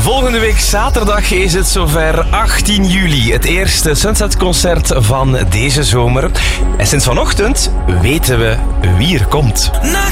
Volgende week zaterdag is het zover, 18 juli. Het eerste Sunset-concert van deze zomer. En sinds vanochtend weten we wie er komt.